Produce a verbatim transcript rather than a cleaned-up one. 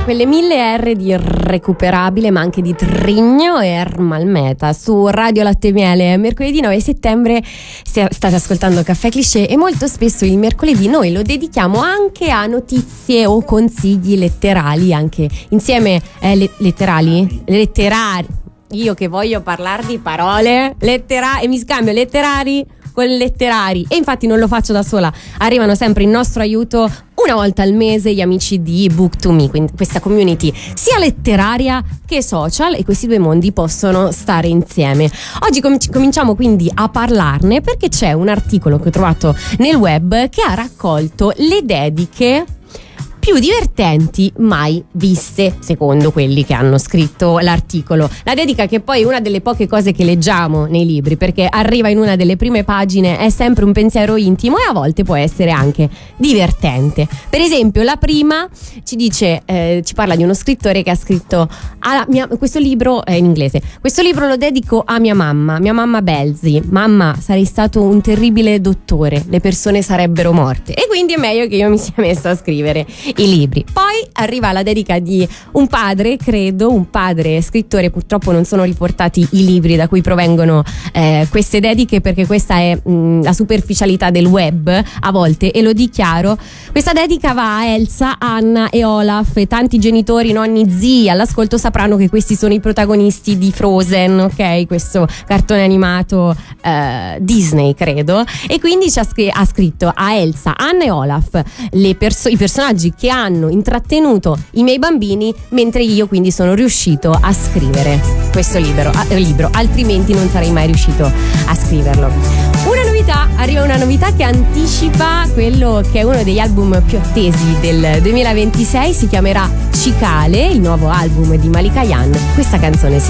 quelle mille R di Irrecuperabile, ma anche di Trigno e Ermal Meta su Radio Latte e Miele. Mercoledì nove settembre state ascoltando Caffè Cliché e molto spesso il mercoledì noi lo dedichiamo anche a notizie o consigli letterali, anche insieme eh, le, letterali? letterari. Io che voglio parlare di parole letterari e mi scambio letterari con letterari, e infatti non lo faccio da sola, arrivano sempre in nostro aiuto una volta al mese gli amici di Book to Me, quindi questa community sia letteraria che social, e questi due mondi possono stare insieme. Oggi com- cominciamo quindi a parlarne perché c'è un articolo che ho trovato nel web che ha raccolto le dediche più divertenti mai viste, secondo quelli che hanno scritto l'articolo. La dedica, che poi è una delle poche cose che leggiamo nei libri, perché arriva in una delle prime pagine, è sempre un pensiero intimo e a volte può essere anche divertente. Per esempio, la prima ci dice, eh, ci parla di uno scrittore che ha scritto alla mia, questo libro è in inglese. Questo libro lo dedico a mia mamma, mia mamma Belzi. Mamma, sarei stato un terribile dottore, le persone sarebbero morte. E quindi è meglio che io mi sia messa a scrivere i libri. Poi arriva la dedica di un padre, credo, un padre scrittore. Purtroppo non sono riportati i libri da cui provengono eh, queste dediche, perché questa è mh, la superficialità del web a volte, e lo dichiaro. Questa dedica va a Elsa, Anna e Olaf, e tanti genitori, nonni, zii all'ascolto sapranno che questi sono i protagonisti di Frozen, ok? Questo cartone animato eh, Disney, credo. E quindi ci ha, scr- ha scritto a Elsa, Anna e Olaf, le perso- i personaggi che hanno intrattenuto i miei bambini, mentre io quindi sono riuscito a scrivere questo libro, eh, libro altrimenti non sarei mai riuscito a scriverlo. Una novità, arriva una novità che anticipa quello che è uno degli album più attesi del duemilaventisei, si chiamerà Cicale, il nuovo album di Malika Yan. Questa canzone si